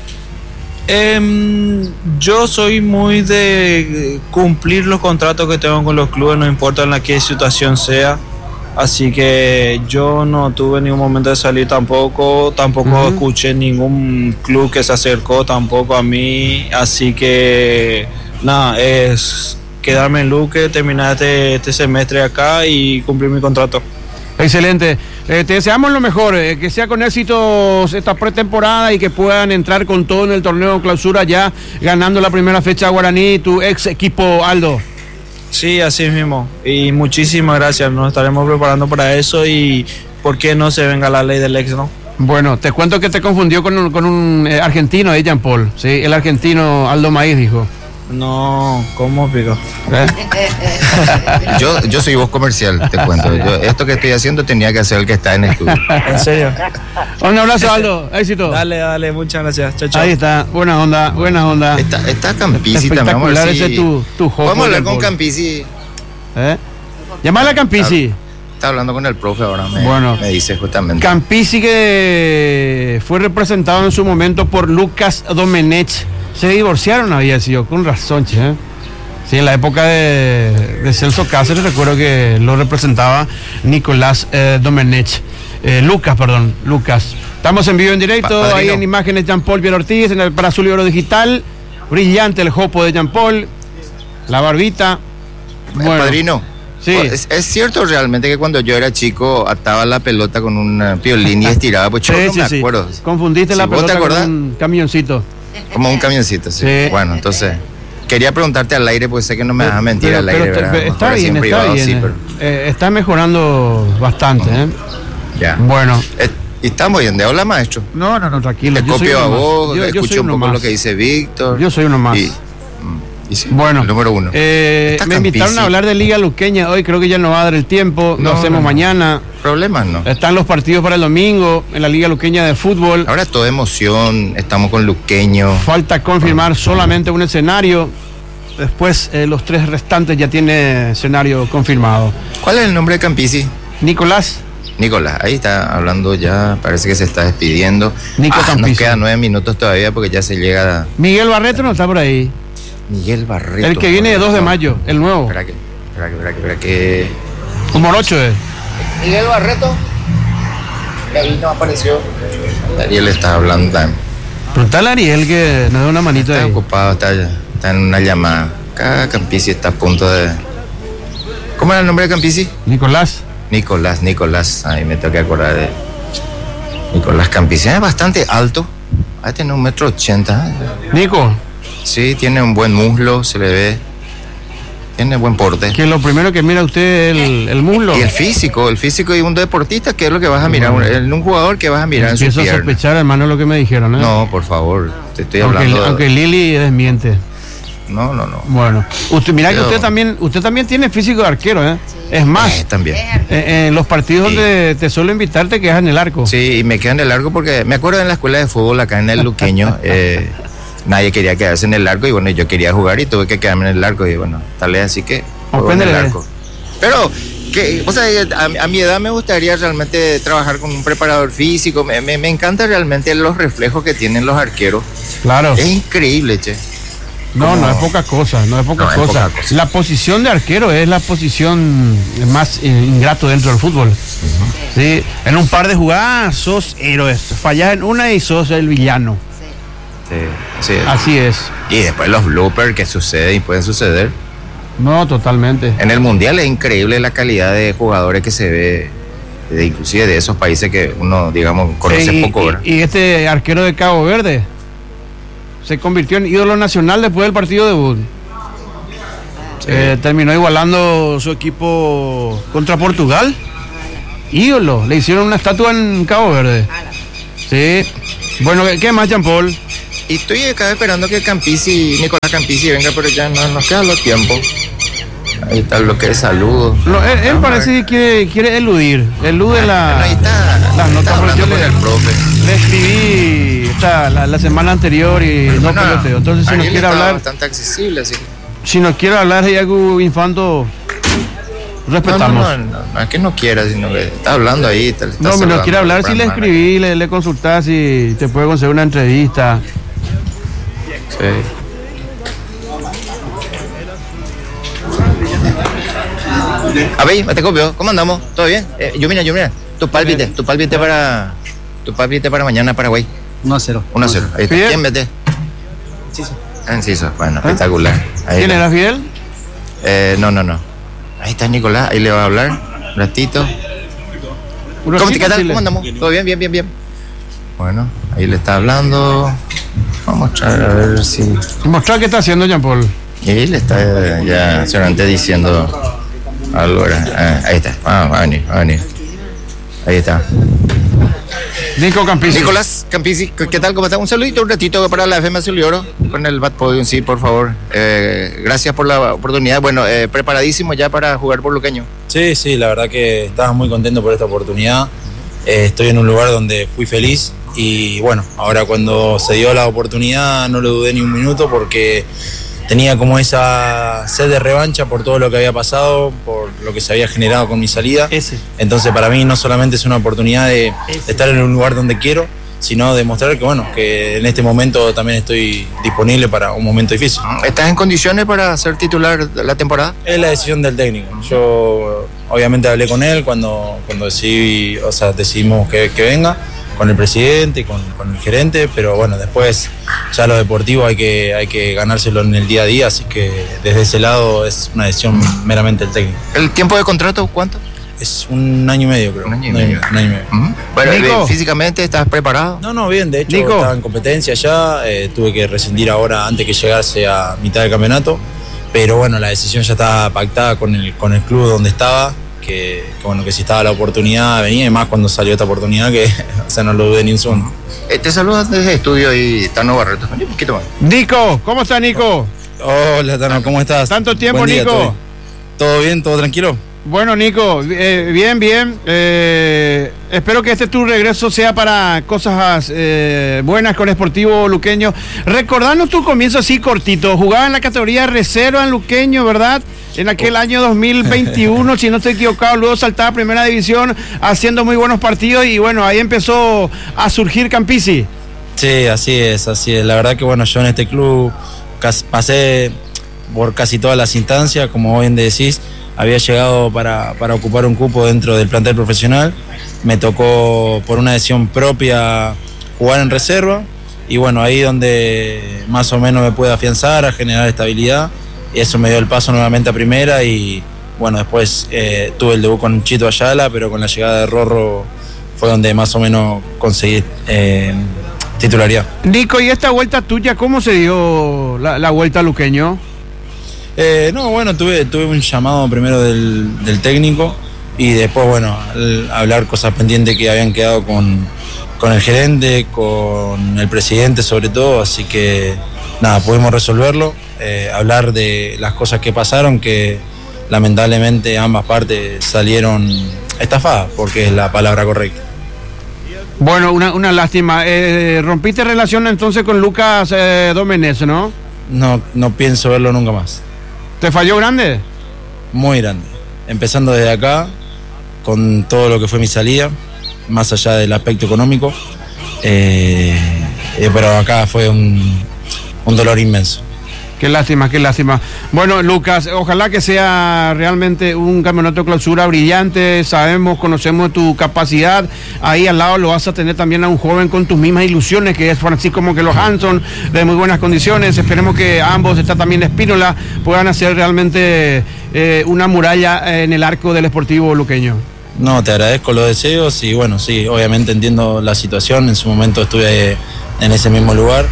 Eh, yo soy muy de cumplir los contratos que tengo con los clubes, no importa en la qué situación sea. Así que yo no tuve ningún momento de salir tampoco, tampoco uh-huh. escuché ningún club que se acercó tampoco a mí, así que nada, es quedarme en Luque, terminar este, este semestre acá y cumplir mi contrato. Excelente, eh, te deseamos lo mejor, eh, que sea con éxitos esta pretemporada y que puedan entrar con todo en el torneo clausura ya ganando la primera fecha Guaraní, tu ex equipo, Aldo. Sí, así mismo. Y muchísimas gracias. Nos estaremos preparando para eso y por qué no se venga la ley del ex, ¿no? Bueno, te cuento que te confundió con un, con un eh, argentino, eh, Jean Paul. Sí, el argentino Aldo Maíz dijo. No, ¿cómo pico? ¿Eh? yo, yo soy voz comercial, te cuento. Yo, esto que estoy haciendo tenía que hacer el que está en estudio. ¿En serio? Un abrazo, Aldo. Éxito. Dale, dale, muchas gracias. Chao, chao. Ahí está, buena onda, buena onda. Está, está Campisi también. Vamos a ver si... ese tu, tu Vamos a hablar con Campisi. ¿Eh? Llamala a Campisi. Está, está hablando con el profe ahora, me, bueno, me dice justamente. Campisi, que fue representado en su momento por Lucas Domenech. Se divorciaron, había sido, con razón, che, ¿eh? Sí, en la época de, de Celso Cáceres recuerdo que lo representaba Nicolás eh, Domenech, eh, Lucas, perdón, Lucas. Estamos en vivo en directo, pa- ahí en imágenes Jean Paul Biel Ortiz, en el, para su libro digital, brillante el jopo de Jean Paul, la barbita. Bueno, padrino, sí. ¿Es, es cierto realmente que cuando yo era chico ataba la pelota con un piolín y estiraba? Pues yo sí, no sí, me acuerdo. Sí. Confundiste ¿Sí, la pelota con un camioncito. Como un camioncito, sí. sí. Bueno, entonces, quería preguntarte al aire, porque sé que no me vas a mentir pero, al aire, pero, ¿verdad? Pero está bien, está privado, bien. Sí, eh. pero... Eh, está mejorando bastante, ¿eh? Ya. Bueno. Eh, ¿Y estamos bien? ¿De habla, maestro? No, no, no, tranquilo. Te copio a vos, yo, escucho yo un poco más. lo que dice Víctor. Yo soy uno más. Y, y sí, bueno, el número uno. Eh, me Campisi. invitaron a hablar de Liga Luqueña hoy, creo que ya no va a dar el tiempo, no, lo hacemos no, mañana. Problemas no. Están los partidos para el domingo en la Liga Luqueña de fútbol. Ahora toda emoción, estamos con Luqueño. Falta confirmar solamente un escenario. Después eh, los tres restantes ya tiene escenario confirmado. ¿Cuál es el nombre de Campisi? Nicolás. Nicolás, ahí está hablando ya, parece que se está despidiendo. Nico ah, Campisi. Nos quedan nueve minutos todavía porque ya se llega... Miguel Barreto no está por ahí. Miguel Barreto. El que viene de dos de mayo, el nuevo. Espera que, espera que, espera que, espera que... Un morocho es. Miguel Barreto. Y ahí no apareció. Ariel está hablando también. Preguntale a Ariel que nos dé una manito está ahí. Está ocupado, está, está en una llamada. Acá Campisi está a punto de... ¿Cómo era el nombre de Campisi? Nicolás. Nicolás, Nicolás. Ahí me tengo que acordar de... Nicolás Campisi. Es bastante alto. Ahí tiene un metro ochenta. Nico. Sí, tiene un buen muslo, se le ve. Tiene buen porte. Que lo primero que mira usted es el, el muslo. Y el físico, el físico y un deportista, ¿qué es lo que vas a mirar? Bueno, en un jugador que vas a mirar Empiezo en su pierna. a sospechar, hermano, lo que me dijeron, ¿eh? No, por favor, te estoy aunque, hablando. Aunque Lili desmiente. No, no, no. Bueno, usted mira Pero... que usted también, usted también tiene físico de arquero, ¿eh? Es más, eh, también. Eh, en los partidos sí. donde te suelo invitar te quedas en el arco. Sí, y me quedo en el arco porque me acuerdo en la escuela de fútbol acá en el Luqueño, eh, nadie quería quedarse en el arco y bueno, yo quería jugar y tuve que quedarme en el arco y bueno, tal vez así que juego en el arco. Pero, que, o sea, a, a mi edad me gustaría realmente trabajar con un preparador físico, me, me, me encanta realmente los reflejos que tienen los arqueros. Claro. Es increíble, che. No, como- no es poca cosa, no es poca No, es cosa. poca cosa. La posición de arquero es la posición más eh, ingrato dentro del fútbol. Sí, en un par de jugadas sos héroe, fallás en una y sos el villano. Sí, sí. Así es. Y después los bloopers que suceden y pueden suceder. No, totalmente. En el Mundial es increíble la calidad de jugadores que se ve, de, inclusive de esos países que uno, digamos, conoce Eh, y, poco, ¿verdad? y, y este arquero de Cabo Verde se convirtió en ídolo nacional después del partido debut. Eh, terminó igualando su equipo contra Portugal. Ídolo, le hicieron una estatua en Cabo Verde. Sí. Bueno, ¿qué- ¿qué más, Jean Paul? Y estoy acá esperando que Campisi, Nicolás Campisi venga, pero ya no nos queda los tiempos. Ahí está el bloque de saludos. No, él, él Vamos a parece ver. que quiere, quiere eludir. Elude la. Bueno, ahí está, las notas, está porque hablando yo con le- el profe. Le escribí esta, la, la semana anterior y no No, peloteo. Entonces, si nos Ariel quiere estaba hablar, bastante accesible, así que... si nos quiere hablar de Iago Infanto, No, respetamos. no, no, no, no es que no quiera, sino que está hablando ahí. te- está No, me saludando no quiere hablar, al si le brand escribí, le, le consultás si te puede conseguir una entrevista. manager. Sí. A ver, te copio, ¿cómo andamos? ¿Todo bien? Eh, yo mira, yo mira, tu pálpite, tu pálpite para tu pálpite para mañana Paraguay. uno a cero. uno a cero. Ahí está. Fidel. ¿Quién mete? Enciso. Enciso, bueno, espectacular. Ahí ¿Quién está. era, Fidel? Eh, no, no, no. Ahí está Nicolás, ahí le va a hablar un ratito. Un ¿Cómo, ratito, ¿Qué tal? sí le- ¿Cómo andamos? ¿Todo bien? Bien, bien, bien. Bueno, ahí le está hablando. Vamos a mostrar a ver si... Mostrar qué está haciendo Jean Paul. Y ahí le está eh, ya seguramente diciendo algo. Ah, ahí está, ah, va a venir, va a venir. Ahí está. Nico Campisi. Nicolás Campisi, ¿qué tal? ¿Cómo está? Un saludito, un ratito para la F M Azul y Oro con el Bad Podium, sí, por favor. Eh, gracias por la oportunidad. Bueno, eh, preparadísimo ya para jugar por Luqueño. Sí, sí, la verdad que estaba muy contento por esta oportunidad. Eh, estoy en un lugar donde fui feliz y bueno, ahora cuando se dio la oportunidad no lo dudé ni un minuto porque tenía como esa sed de revancha por todo lo que había pasado, por lo que se había generado con mi salida. Ese. Entonces para mí no solamente es una oportunidad de estar en un lugar donde quiero, sino demostrar que bueno, que en este momento también estoy disponible para un momento difícil. ¿Estás en condiciones para ser titular de la temporada? Es la decisión del técnico. Yo obviamente hablé con él cuando, cuando decidí, o sea, decidimos que, que venga, con el presidente, con, con el gerente, pero bueno, después ya lo deportivo hay que, hay que ganárselo en el día a día, así que desde ese lado es una decisión meramente del técnico. ¿El tiempo de contrato cuánto? Es un año y medio, creo. Un año y medio. Un año y medio. Ujú. Bueno, Nico. eh, físicamente estás preparado. No, no, bien, de hecho Nico. estaba en competencia ya, eh, tuve que rescindir ahora antes que llegase a mitad del campeonato, pero bueno, la decisión ya estaba pactada con el, con el club donde estaba, que, que bueno, que si estaba la oportunidad venía, y más cuando salió esta oportunidad, que o sea, no lo dudé ni un segundo. Eh, te saludas desde estudio y Tano Barreto. Vení un poquito más. Nico, ¿cómo está Nico? Hola, Tano, ¿cómo estás? Tanto tiempo, Buen día, Nico. ¿todo bien? ¿Todo bien? ¿Todo tranquilo? Bueno, Nico, eh, bien, bien. Eh, espero que este tu regreso sea para cosas eh, buenas con Sportivo Luqueño. Recordanos tu comienzo así cortito. Jugaba en la categoría reserva en Luqueño, ¿verdad? En aquel año dos mil veintiuno, si no estoy equivocado, luego saltaba a Primera División haciendo muy buenos partidos y bueno, ahí empezó a surgir Campisi. Sí, así es, así es. La verdad que bueno, yo en este club cas- pasé por casi todas las instancias, como bien decís, había llegado para, para ocupar un cupo dentro del plantel profesional, me tocó por una decisión propia jugar en reserva y bueno, ahí donde más o menos me pude afianzar, a generar estabilidad y eso me dio el paso nuevamente a primera y bueno, después eh, tuve el debut con Chito Ayala, pero con la llegada de Rorro fue donde más o menos conseguí eh, titularidad. Nico, ¿y esta vuelta tuya cómo se dio la, la vuelta a Luqueño? Eh, no, bueno, tuve, tuve un llamado primero del, del técnico y después, bueno, al hablar cosas pendientes que habían quedado con, con el gerente, con el presidente sobre todo, así que nada, pudimos resolverlo, eh, hablar de las cosas que pasaron, que lamentablemente ambas partes salieron estafadas, porque es la palabra correcta. Bueno, una, una lástima. Eh, rompiste relación entonces con Lucas eh, Domenech, ¿no? No, no pienso verlo nunca más. ¿Te falló grande? Muy grande. Empezando desde acá, con todo lo que fue mi salida, más allá del aspecto económico, eh, eh, pero acá fue un, un dolor inmenso. Qué lástima, qué lástima. Bueno, Lucas, ojalá que sea realmente un campeonato de clausura brillante. Sabemos, conocemos tu capacidad. Ahí al lado lo vas a tener también a un joven con tus mismas ilusiones, que es Francisco Moquelo Hanson, de muy buenas condiciones. Esperemos que ambos, está también Espínola, puedan hacer realmente eh, una muralla en el arco del Sportivo Luqueño. No, te agradezco los deseos y bueno, sí, obviamente entiendo la situación. En su momento estuve en ese mismo lugar.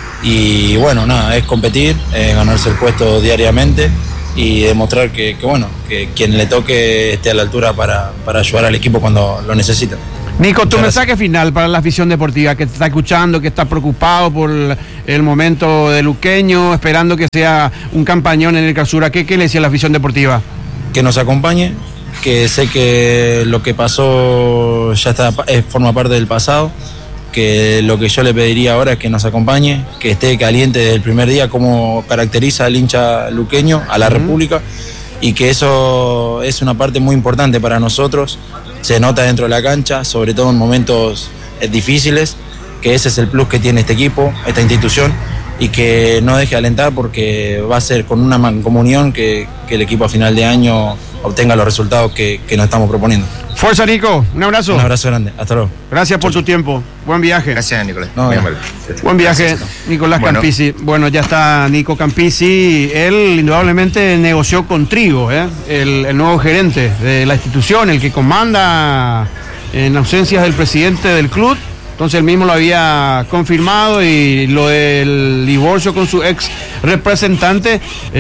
Y bueno, nada, es competir, eh, ganarse el puesto diariamente y demostrar que, que bueno, que quien le toque esté a la altura para, para ayudar al equipo cuando lo necesita. Nico, tu mensaje final para la afición deportiva que te está escuchando, que está preocupado por el momento de Luqueño, esperando que sea un campañón en el clausura. ¿Qué, qué le decía a la afición deportiva? Que nos acompañe, que sé que lo que pasó ya está, eh, forma parte del pasado. Que lo que yo le pediría ahora es que nos acompañe, que esté caliente desde el primer día, como caracteriza al hincha luqueño, a la uh-huh. República, y que eso es una parte muy importante para nosotros, se nota dentro de la cancha, sobre todo en momentos difíciles, que ese es el plus que tiene este equipo, esta institución, y que no deje de alentar porque va a ser con una mancomunión que, que el equipo a final de año obtenga los resultados que, que nos estamos proponiendo. Fuerza, Nico, un abrazo. Un abrazo grande, hasta luego. Gracias por tu tiempo, buen viaje. Gracias, Nicolás. No, Muy amable. Buen viaje, Gracias. Nicolás Bueno. Campisi. Bueno, ya está Nico Campisi, él indudablemente negoció con Trigo, ¿eh? el, el nuevo gerente de la institución, el que comanda en ausencias del presidente del club. Entonces él mismo lo había confirmado y lo del divorcio con su ex representante,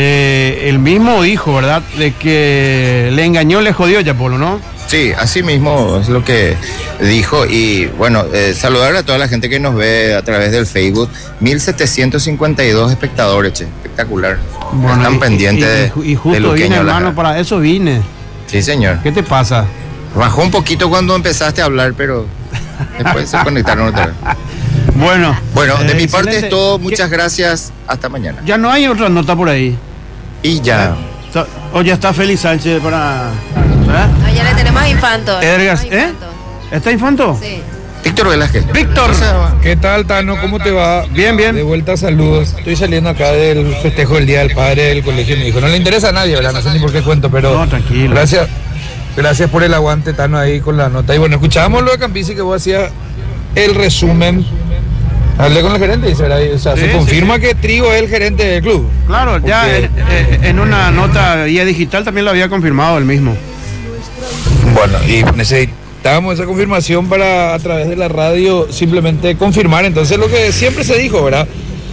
eh, él mismo dijo, ¿verdad?, de que le engañó, le jodió ya, Polo, ¿no? Sí, así mismo es lo que dijo. Y bueno, eh, saludar a toda la gente que nos ve a través del Facebook. mil setecientos cincuenta y dos espectadores, che, espectacular. Bueno, Están y, pendientes y, y, y de justo Luqueño vine, hermano, Laja. para eso vine. Sí, señor. ¿Qué te pasa? Bajó un poquito cuando empezaste a hablar, pero después se conectaron otra vez. Bueno, Bueno, de eh, mi parte excelente. es todo. Muchas ¿Qué? gracias. Hasta mañana. Ya no hay otra nota por ahí. Y ya. So- O ya está Félix Sánchez para... ¿eh? No, ya le tenemos a Infanto. Edgar, Tenemos a ¿eh? Infanto. ¿Está Infanto? Sí. Víctor Velázquez. Víctor. ¿Qué tal, Tano? ¿Cómo te va? Bien, bien. De vuelta, saludos. Estoy saliendo acá del festejo del Día del Padre del colegio. Me dijo, no le interesa a nadie, ¿verdad? No sé ni por qué cuento, pero... No, tranquilo. Gracias. Gracias por el aguante, Tano, ahí con la nota. Y bueno, escuchábamos lo de Campisi, que vos hacías el resumen. Hablé con el gerente y será, o sea, Sí, se sí, confirma sí. que Trigo es el gerente del club. Claro, ya Porque- en, eh, en una nota guía digital también lo había confirmado él mismo. Bueno, y necesitábamos esa confirmación para, a través de la radio, simplemente confirmar. Entonces, lo que siempre se dijo, ¿verdad?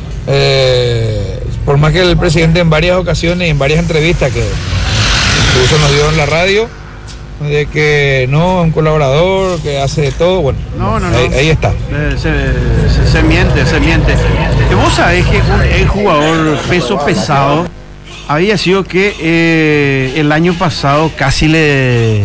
Eh, por más que el presidente en varias ocasiones y en varias entrevistas que incluso nos dio en la radio, de que no, un colaborador que hace de todo, bueno, No, no, no. ahí, ahí está. Eh, se, se- se miente, se miente. Y vos sabés que un- el jugador peso pesado había sido que eh, el año pasado casi le,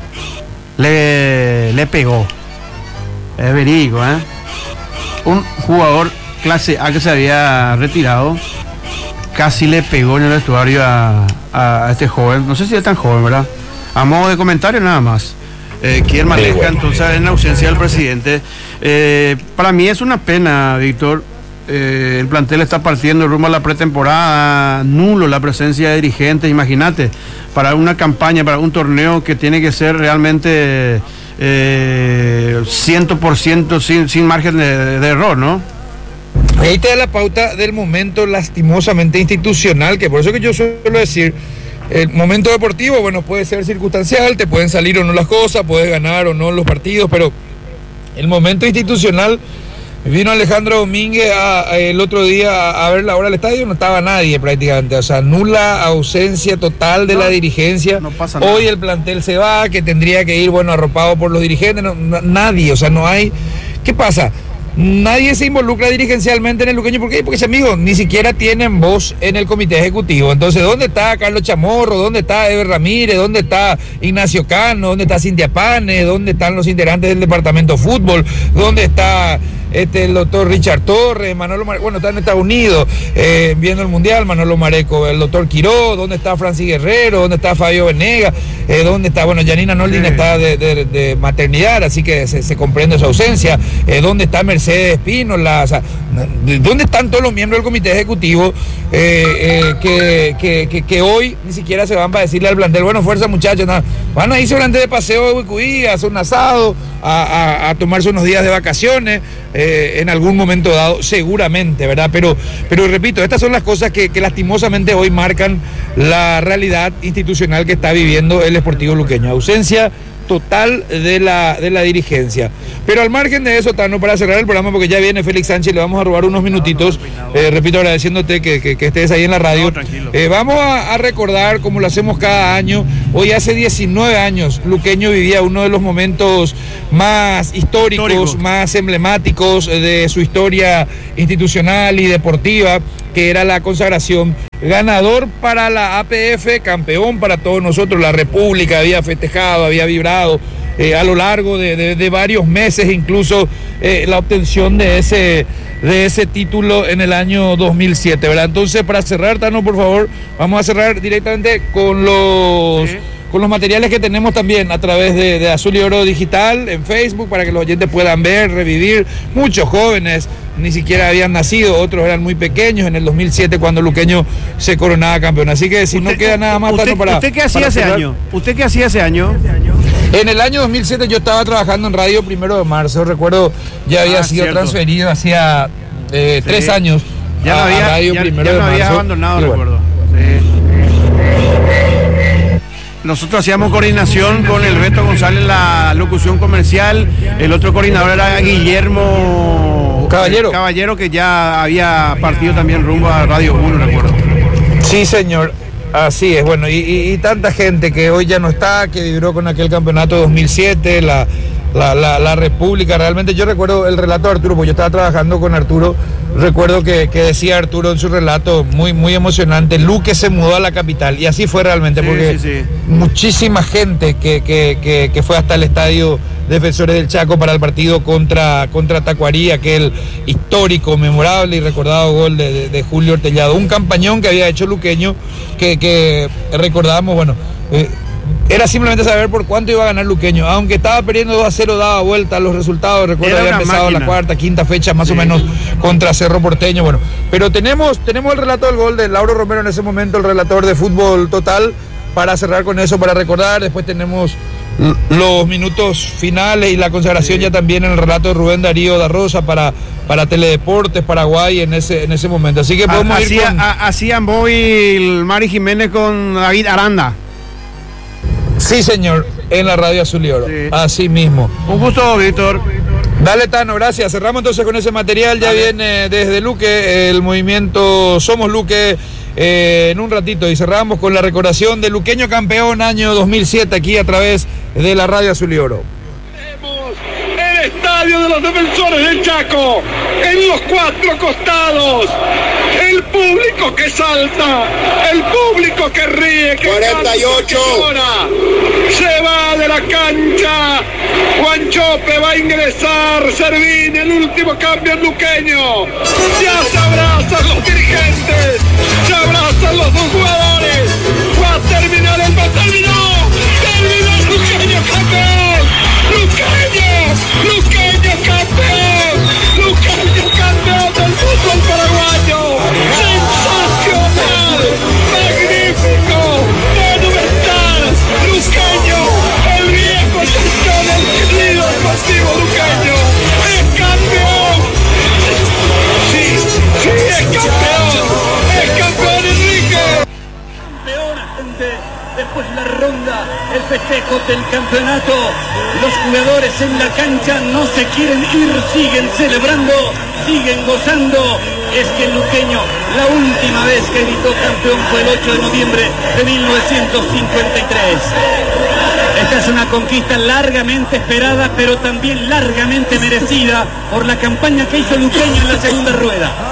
le, le pegó. Es verídico, ¿eh? Un jugador clase A que se había retirado casi le pegó en el vestuario a, a este joven. No sé si es tan joven, ¿verdad? A modo de comentario nada más. Eh, ¿Quién maneja bueno. entonces en ausencia del presidente? Eh, para mí es una pena, Víctor. Eh, el plantel está partiendo rumbo a la pretemporada, nulo la presencia de dirigentes, imagínate, para una campaña, para un torneo que tiene que ser realmente eh, cien por ciento sin, sin margen de, de error, ¿no? Ahí te da la pauta del momento lastimosamente institucional, que por eso que yo suelo decir, el momento deportivo, bueno, puede ser circunstancial, te pueden salir o no las cosas, puedes ganar o no los partidos, pero el momento institucional, vino Alejandro Domínguez a- a el otro día a, a ver la hora del estadio, no estaba nadie prácticamente, o sea, nula ausencia total de No, la dirigencia. no pasa nada. Hoy el plantel se va, que tendría que ir, bueno, arropado por los dirigentes, no- no- nadie, o sea, no hay... ¿Qué pasa? Nadie se involucra dirigencialmente en el Luqueño. ¿Por qué? Porque, amigos, ni siquiera tienen voz en el comité ejecutivo. Entonces, ¿dónde está Carlos Chamorro? ¿Dónde está Eber Ramírez? ¿Dónde está Ignacio Cano? ¿Dónde está Cintia Pane? ¿Dónde están los integrantes del departamento de fútbol? ¿Dónde está este, el doctor Richard Torres? Manolo Mareco, bueno, está en Estados Unidos eh, viendo el Mundial, Manolo Mareco, el doctor Quiró, ¿dónde está Francis Guerrero? ¿Dónde está Fabio Venegas? Eh, ¿Dónde está? Bueno, Janina Noldin Sí. está de, de- de maternidad, así que se, se comprende su ausencia. Eh, ¿Dónde está Mercedes Espínola? O sea, ¿dónde están todos los miembros del comité ejecutivo eh, eh, que, que, que, que hoy ni siquiera se van para decirle al plantel, bueno, fuerza muchachos, nada. Van a irse durante de paseo de Huicuí, a hacer un asado, a, a, a tomarse unos días de vacaciones, eh, en algún momento dado, seguramente, ¿verdad? Pero, pero repito, estas son las cosas que, que lastimosamente hoy marcan la realidad institucional que está viviendo el Sportivo Luqueño. Ausencia total de la, de la dirigencia. Pero al margen de eso, Tano, para cerrar el programa, porque ya viene Félix Sánchez, le vamos a robar unos minutitos, eh, repito, agradeciéndote que, que, que estés ahí en la radio. No, eh, vamos a, a recordar, como lo hacemos cada año, hoy hace diecinueve años, Luqueño vivía uno de los momentos más históricos, Histórico. más emblemáticos de su historia institucional y deportiva, que era la consagración. Ganador para la A P F, campeón para todos nosotros, la República había festejado, había vibrado eh, a lo largo de, de, de varios meses, incluso eh, la obtención de ese, de ese título en el año dos mil siete, ¿verdad? Entonces, para cerrar, Tano, por favor, vamos a cerrar directamente con los... Sí. con los materiales que tenemos también a través de, de Azul y Oro Digital en Facebook, para que los oyentes puedan ver, revivir. Muchos jóvenes ni siquiera habían nacido, otros eran muy pequeños en el dos mil siete cuando Luqueño se coronaba campeón. Así que si usted, no queda nada más, usted, para... ¿Usted qué hacía ese año? ¿Usted qué hacía ese año? En el año dos mil siete yo estaba trabajando en Radio Primero de Marzo, recuerdo, ya había ah, sido cierto. transferido hacía eh, sí. tres años ya a, no había, a Radio ya, Primero ya de no Marzo. había abandonado, bueno. recuerdo. Sí. Nosotros hacíamos coordinación con el Beto González, la locución comercial. El otro coordinador era Guillermo Caballero. Caballero, que ya había partido también rumbo a Radio uno, recuerdo. Sí, señor. Así es. Bueno, y, y, y tanta gente que hoy ya no está, que vibró con aquel campeonato dos mil siete, la, la, la, la República. Realmente yo recuerdo el relato de Arturo, porque yo estaba trabajando con Arturo. Recuerdo que, que decía Arturo en su relato, muy, muy emocionante, Luque se mudó a la capital, y así fue realmente, sí, porque sí, sí. muchísima gente que, que, que, que fue hasta el estadio Defensores del Chaco para el partido contra, contra Tacuarí, aquel histórico, memorable y recordado gol de, de, de Julio Ortellado, un campañón que había hecho Luqueño, que, que recordamos, bueno... Eh, era simplemente saber por cuánto iba a ganar Luqueño, aunque estaba perdiendo dos a cero, daba vuelta a los resultados. Recuerdo había empezado máquina. la cuarta, quinta fecha más sí. o menos contra Cerro Porteño. Bueno, pero tenemos, tenemos el relato del gol de Lauro Romero en ese momento, el relator de Fútbol Total, para cerrar con eso, para recordar. Después tenemos los minutos finales y la consagración sí. ya también en el relato de Rubén Darío da Rosa para, para Teledeportes Paraguay en ese, en ese momento. Así que podemos a, ir con... Hacían móvil Mari Jiménez con David Aranda. Sí, señor, en la Radio Azul y Oro. Sí. Así mismo. Un gusto, Víctor. Dale, Tano, gracias. Cerramos entonces con ese material. Ya Dale. viene desde Luque el movimiento Somos Luque eh, en un ratito. Y cerramos con la recordación de Luqueño campeón año dos mil siete aquí a través de la Radio Azul y Oro. El estadio de los Defensores del Chaco, en los cuatro costados, el público que salta, el público que ríe, que cuarenta y ocho canta, se va de la cancha, Juan Chope va a ingresar, Servín, el último cambio en Luqueño, ya se abrazan los dirigentes, se abrazan los dos jugadores, va a terminar el va terminó, terminó el Luqueño campeón, Luqueño, Luqueño campeón, Luqueño campeón del fútbol paraguayo, sensacional, magnífico, monumental, Luqueño, el viejo campeón del querido Deportivo Luqueño, es campeón, sí, sí es campeón, es campeón Enrique. Campeón, gente. Después la ronda, el festejo del campeonato, los jugadores en la cancha no se quieren ir, siguen celebrando, siguen gozando. Es que el Luqueño, la última vez que gritó campeón fue el ocho de noviembre de mil novecientos cincuenta y tres. Esta es una conquista largamente esperada, pero también largamente merecida por la campaña que hizo Luqueño en la segunda rueda.